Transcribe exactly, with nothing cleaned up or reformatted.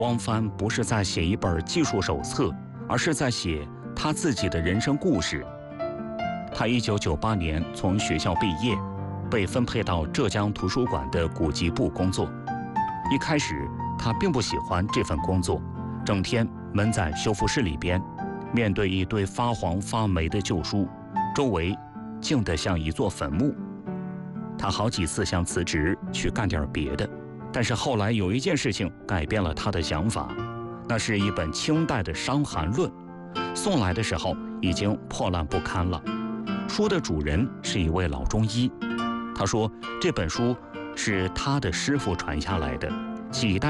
汪帆不是在写一本技术手册，而是在写他自己的人生故事。他一九九八年从学校毕业，被分配到浙江图书馆的古籍部工作。一开始，他并不喜欢这份工作，整天闷在修复室里边，面对一堆发黄发霉的旧书，周围静得像一座坟墓。他好几次想辞职去干点别的，但是后来有一件事情改变了他的想法，那是一本清代的《伤寒论》，送来的时候已经破烂不堪了。书的主人是一位老中医，他说这本书是他的师傅传下来的，几代